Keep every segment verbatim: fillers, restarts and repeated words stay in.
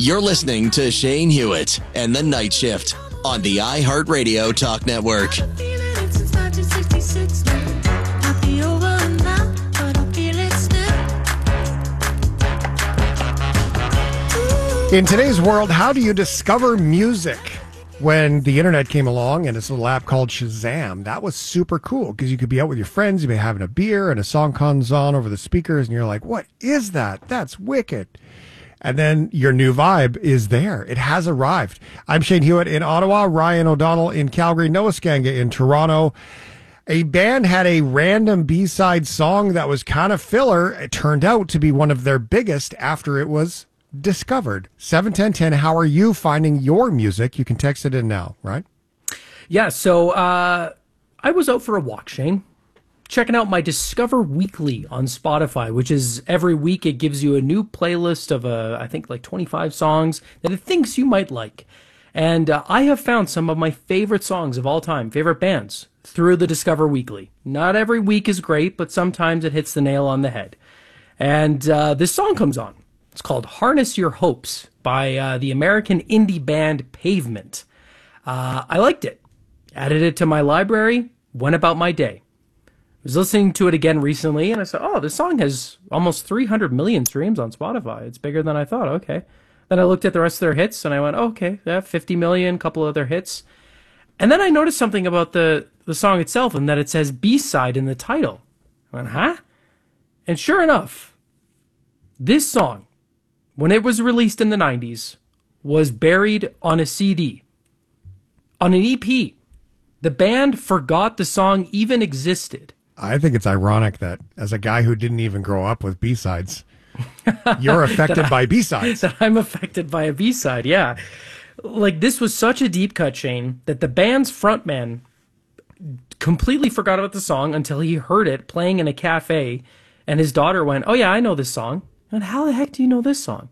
You're listening to Shane Hewitt and the Night Shift on the iHeartRadio Talk Network. In today's world, how do you discover music? When the internet came along and this little app called Shazam, that was super cool because you could be out with your friends, you'd be having a beer and a song comes on over the speakers and you're like, what is that? That's wicked. And then your new vibe is there. It has arrived. I'm Shane Hewitt in Ottawa, Ryan O'Donnell in Calgary, Noah Skanga in Toronto. A band had a random B-side song that was kind of filler. It turned out to be one of their biggest after it was discovered. seven ten ten, how are you finding your music? You can text it in now, right? Yeah, so uh, I was out for a walk, Shane, checking out my Discover Weekly on Spotify, which is every week it gives you a new playlist of, uh, I think, like twenty-five songs that it thinks you might like. And uh, I have found some of my favorite songs of all time, favorite bands, through the Discover Weekly. Not every week is great, but sometimes it hits the nail on the head. And uh, this song comes on. It's called Harness Your Hopes by uh, the American indie band Pavement. Uh, I liked it. Added it to my library, went about my day. I was listening to it again recently, and I said, oh, this song has almost three hundred million streams on Spotify. It's bigger than I thought. Okay. Then I looked at the rest of their hits, and I went, oh, okay, yeah, fifty million, couple other hits. And then I noticed something about the, the song itself, and that it says B-side in the title. I went, huh? And sure enough, this song, when it was released in the nineties, was buried on a C D, on an E P. The band forgot the song even existed. I think it's ironic that as a guy who didn't even grow up with B-sides, you're affected by B-sides. That I'm affected by a B-side, yeah. Like, this was such a deep cut, Shane, that the band's frontman completely forgot about the song until he heard it playing in a cafe, and his daughter went, oh yeah, I know this song. And how the heck do you know this song?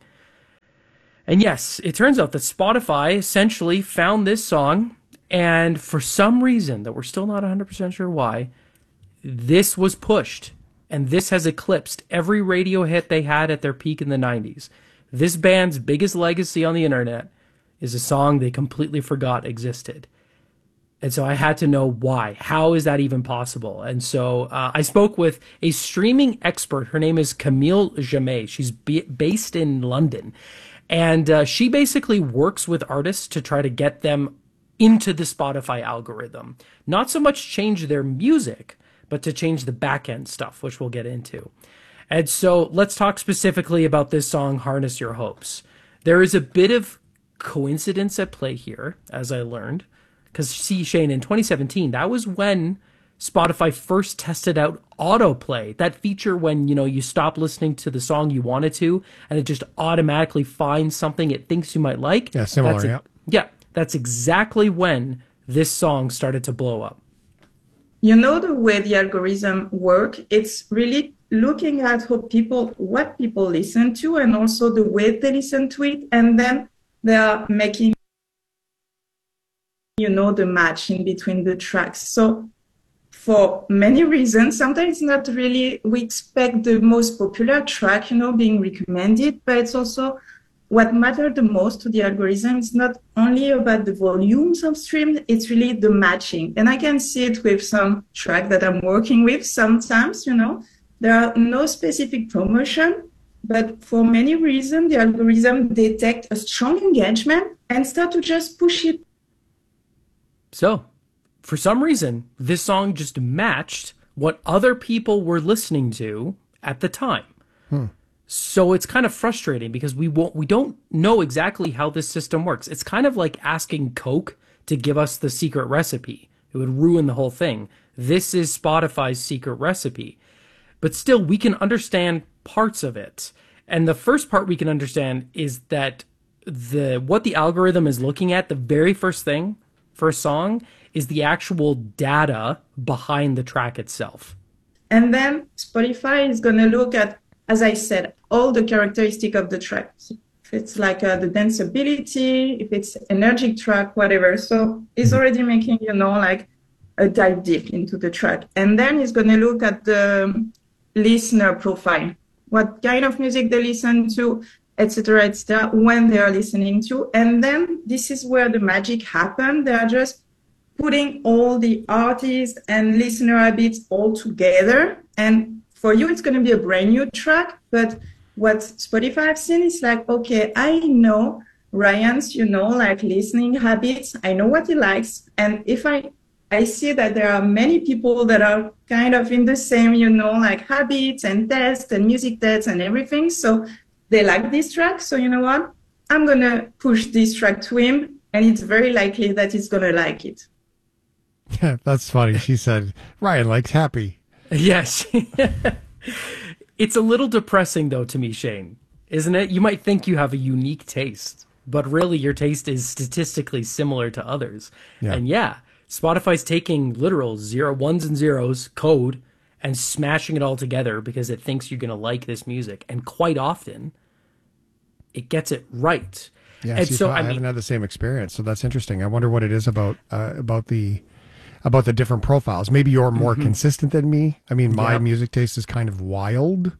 And yes, it turns out that Spotify essentially found this song, and for some reason that we're still not one hundred percent sure why, this was pushed, and this has eclipsed every radio hit they had at their peak in the nineties. This band's biggest legacy on the internet is a song they completely forgot existed. And so I had to know why. How is that even possible? And so uh, I spoke with a streaming expert. Her name is Camille Jamet. She's be- based in London. And uh, she basically works with artists to try to get them into the Spotify algorithm. Not so much change their music, but to change the back-end stuff, which we'll get into. And so let's talk specifically about this song, Harness Your Hopes. There is a bit of coincidence at play here, as I learned. Because, see, Shane, in twenty seventeen, that was when Spotify first tested out autoplay, that feature when, you know, you stop listening to the song you wanted to, and it just automatically finds something it thinks you might like. Yeah, similar, that's a, yeah. Yeah, that's exactly when this song started to blow up. You know, the way the algorithm work, it's really looking at how people, what people listen to, and also the way they listen to it, and then they are making, you know, the match in between the tracks. So for many reasons, sometimes it's not really, we expect the most popular track, you know, being recommended, but it's also what matters the most to the algorithm is not only about the volumes of streams, it's really the matching. And I can see it with some track that I'm working with sometimes, you know, there are no specific promotion, but for many reasons, the algorithm detect a strong engagement and start to just push it. So, for some reason, this song just matched what other people were listening to at the time. Hmm. So it's kind of frustrating because we won't, we don't know exactly how this system works. It's kind of like asking Coke to give us the secret recipe. It would ruin the whole thing. This is Spotify's secret recipe. But still, we can understand parts of it. And the first part we can understand is that the what the algorithm is looking at, the very first thing for a song, is the actual data behind the track itself. And then Spotify is going to look at, as I said, all the characteristics of the track. If it's like uh, the danceability, if it's energetic track, whatever. So it's already making, you know, like a dive deep into the track. And then it's going to look at the listener profile, what kind of music they listen to. et cetera, et cetera, when they are listening to. And then this is where the magic happens. They are just putting all the artists and listener habits all together. And for you, it's going to be a brand new track. But what Spotify have seen is like, okay, I know Ryan's, you know, like listening habits. I know what he likes. And if I, I see that there are many people that are kind of in the same, you know, like habits and tastes and music tastes and everything. So they like this track. So you know what? I'm going to push this track to him. And it's very likely that he's going to like it. Yeah, that's funny. She said, Ryan likes happy. Yes. It's a little depressing, though, to me, Shane, isn't it? You might think you have a unique taste, but really your taste is statistically similar to others. Yeah. And yeah, Spotify's taking literal zero ones and zeros code and smashing it all together because it thinks you're going to like this music. And quite often, it gets it right. Yeah, and see, so I, I mean, haven't had the same experience, so that's interesting. I wonder what it is about uh, about the about the different profiles. Maybe you're more mm-hmm. consistent than me. I mean, my yep. music taste is kind of wild.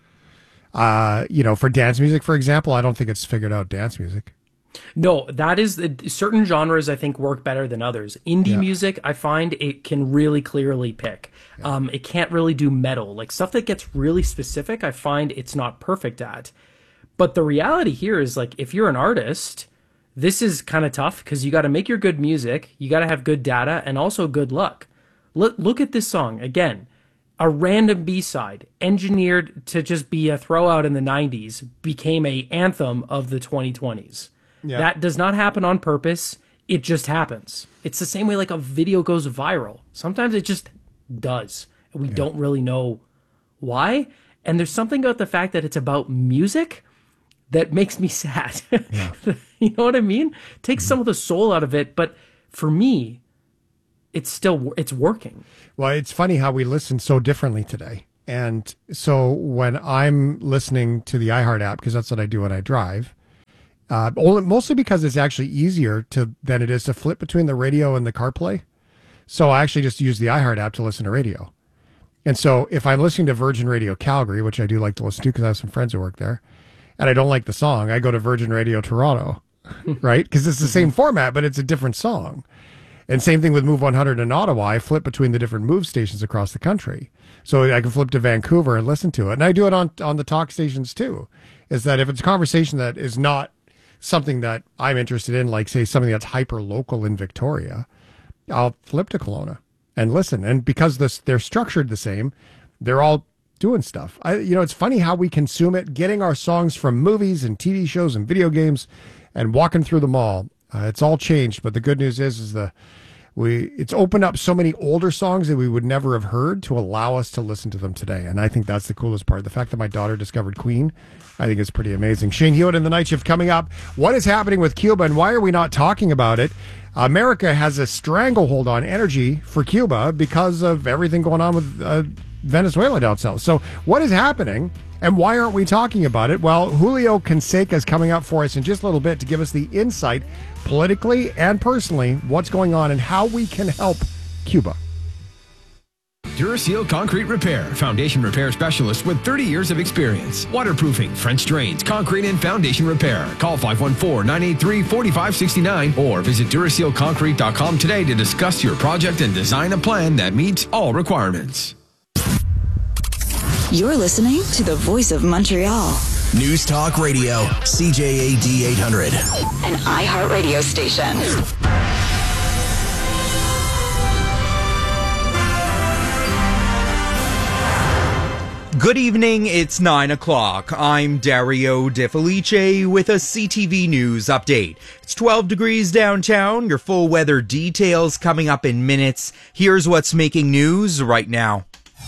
Uh, you know, for dance music, for example, I don't think it's figured out dance music. No, that is certain genres I think work better than others. Indie yeah. music, I find it can really clearly pick. Yeah. Um, it can't really do metal. Like stuff that gets really specific, I find it's not perfect at. But the reality here is like if you're an artist, this is kind of tough because you got to make your good music, you got to have good data, and also good luck. Look, look at this song again. A random B-side engineered to just be a throwout in the nineties became a anthem of the twenty twenties. Yeah. That does not happen on purpose. It just happens. It's the same way like a video goes viral. Sometimes it just does. And we yeah. don't really know why. And there's something about the fact that it's about music that makes me sad. Yeah. You know what I mean? Takes mm-hmm. some of the soul out of it. But for me, it's still, it's working. Well, it's funny how we listen so differently today. And so when I'm listening to the iHeart app, because that's what I do when I drive, uh, mostly because it's actually easier to than it is to flip between the radio and the CarPlay. So I actually just use the iHeart app to listen to radio. And so if I'm listening to Virgin Radio Calgary, which I do like to listen to because I have some friends who work there, and I don't like the song, I go to Virgin Radio Toronto, right? Because it's the same format, but it's a different song. And same thing with Move one hundred in Ottawa. I flip between the different Move stations across the country. So I can flip to Vancouver and listen to it. And I do it on, on the talk stations too, is that if it's a conversation that is not something that I'm interested in, like say something that's hyper local in Victoria, I'll flip to Kelowna and listen. And because this, they're structured the same, they're all doing stuff. I, you know, it's funny how we consume it, getting our songs from movies and T V shows and video games and walking through them all. Uh, it's all changed, but the good news is, is the we it's opened up so many older songs that we would never have heard to allow us to listen to them today. And I think that's the coolest part. The fact that my daughter discovered Queen, I think is pretty amazing. Shane Hewitt in the Night Shift coming up. What is happening with Cuba and why are we not talking about it? America has a stranglehold on energy for Cuba because of everything going on with uh, Venezuela down south. So what is happening and why aren't we talking about it? Well, Julio Canseca is coming up for us in just a little bit to give us the insight politically and personally what's going on and how we can help Cuba. Duraseal Concrete Repair, foundation repair specialist with thirty years of experience. Waterproofing, French drains, concrete and foundation repair. Call five one four, nine eight three, four five six nine or visit Duraseal Concrete dot com today to discuss your project and design a plan that meets all requirements. You're listening to the Voice of Montreal. News Talk Radio, C J A D eight hundred. An iHeart radio station. Good evening, it's nine o'clock. I'm Dario De Felice with a C T V News update. It's twelve degrees downtown. Your full weather details coming up in minutes. Here's what's making news right now.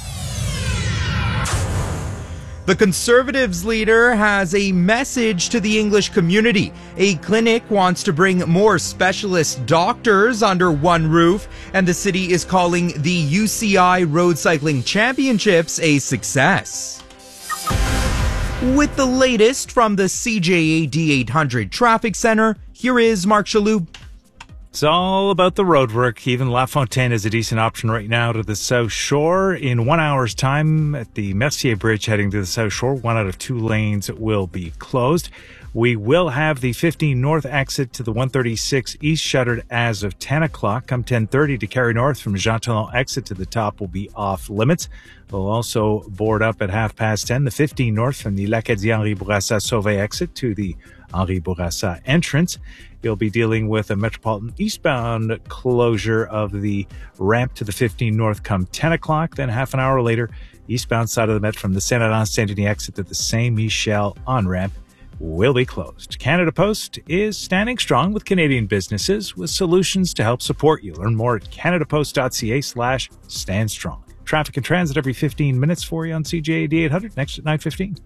The Conservatives leader has a message to the English community. A clinic wants to bring more specialist doctors under one roof, and the city is calling the U C I Road Cycling Championships a success. With the latest from the C J A D eight hundred Traffic Center, here is Mark Chalhoub. It's all about the road work. Even La Fontaine is a decent option right now to the South Shore. In one hour's time at the Mercier Bridge heading to the South Shore, one out of two lanes will be closed. We will have the fifteen North exit to the one thirty-six East shuttered as of ten o'clock. Come ten thirty to Carry North from Jean Talon exit to the top will be off limits. We'll also board up at half past ten the fifteen North from the L'Acadie-Henri Bourassa Sauvé exit to the Henri Bourassa entrance. You'll be dealing with a Metropolitan eastbound closure of the ramp to the fifteen North come ten o'clock. Then half an hour later, eastbound side of the Met from the Saint-Laurent-Saint-Denis exit to the Saint-Michel on-ramp will be closed. Canada Post is standing strong with Canadian businesses with solutions to help support you. Learn more at canadapost.ca slash stand strong. Traffic and transit every fifteen minutes for you on C J A D eight hundred, next at nine fifteen.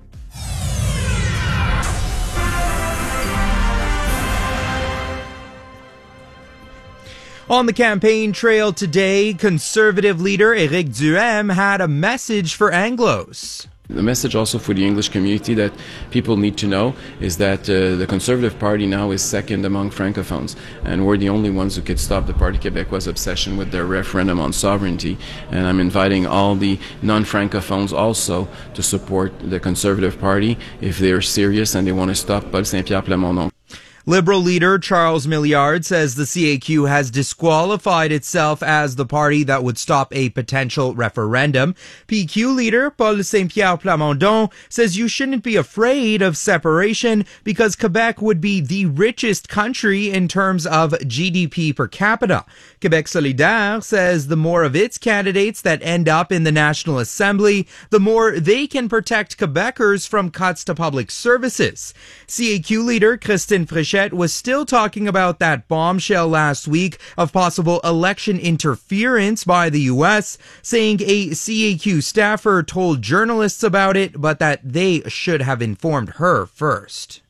On the campaign trail today, Conservative leader Éric Duhaime had a message for Anglos. The message also for the English community that people need to know is that uh, the Conservative Party now is second among Francophones, and we're the only ones who could stop the Parti Québécois' obsession with their referendum on sovereignty. And I'm inviting all the non-Francophones also to support the Conservative Party if they're serious and they want to stop Paul Saint-Pierre Plamondon. Liberal leader Charles Milliard says the C A Q has disqualified itself as the party that would stop a potential referendum. P Q leader Paul Saint-Pierre Plamondon says you shouldn't be afraid of separation because Quebec would be the richest country in terms of G D P per capita. Quebec Solidaire says the more of its candidates that end up in the National Assembly, the more they can protect Quebecers from cuts to public services. C A Q leader Christine Fréchette was still talking about that bombshell last week of possible election interference by the U S, saying a C A Q staffer told journalists about it, but that they should have informed her first.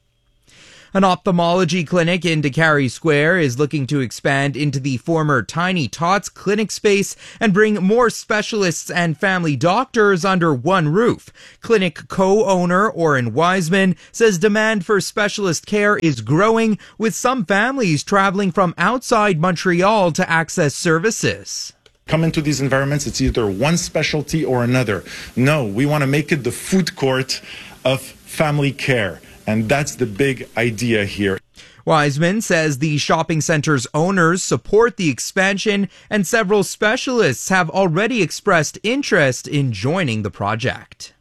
An ophthalmology clinic in DeCarry Square is looking to expand into the former Tiny Tots clinic space and bring more specialists and family doctors under one roof. Clinic co-owner Oren Wiseman says demand for specialist care is growing, with some families traveling from outside Montreal to access services. Come into these environments, it's either one specialty or another. No, we want to make it the food court of family care. And that's the big idea here. Wiseman says the shopping center's owners support the expansion, and several specialists have already expressed interest in joining the project.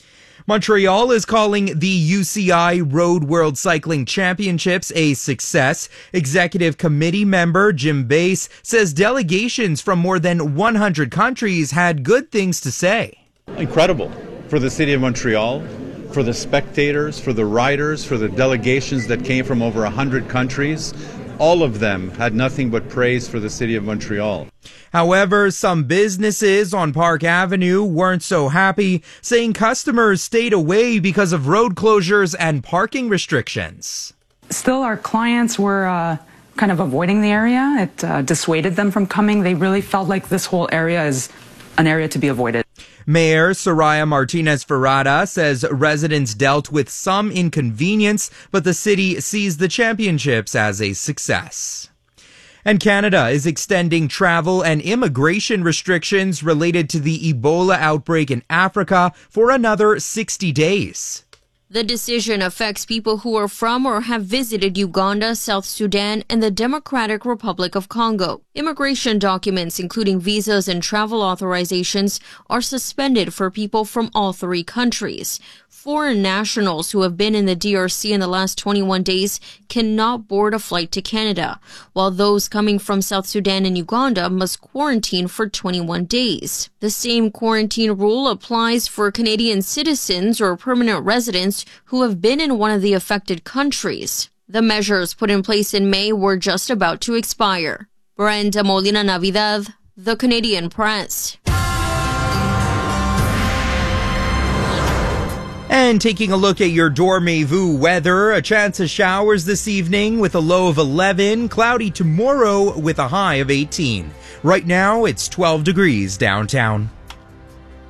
Montreal is calling the U C I Road World Cycling Championships a success. Executive committee member Jim Bass says delegations from more than one hundred countries had good things to say. Incredible for the city of Montreal, for the spectators, for the riders, for the delegations that came from over one hundred countries. All of them had nothing but praise for the city of Montreal. However, some businesses on Park Avenue weren't so happy, saying customers stayed away because of road closures and parking restrictions. Still, our clients were uh, kind of avoiding the area. It uh, dissuaded them from coming. They really felt like this whole area is an area to be avoided. Mayor Soraya Martinez-Ferrada says residents dealt with some inconvenience, but the city sees the championships as a success. And Canada is extending travel and immigration restrictions related to the Ebola outbreak in Africa for another sixty days. The decision affects people who are from or have visited Uganda, South Sudan, and the Democratic Republic of Congo. Immigration documents, including visas and travel authorizations, are suspended for people from all three countries. Foreign nationals who have been in the D R C in the last twenty-one days cannot board a flight to Canada, while those coming from South Sudan and Uganda must quarantine for twenty-one days. The same quarantine rule applies for Canadian citizens or permanent residents who have been in one of the affected countries. The measures put in place in May were just about to expire. Brenda Molina Navidad, The Canadian Press. And taking a look at your Dormez-vous weather, a chance of showers this evening with a low of eleven, cloudy tomorrow with a high of eighteen. Right now, it's twelve degrees downtown.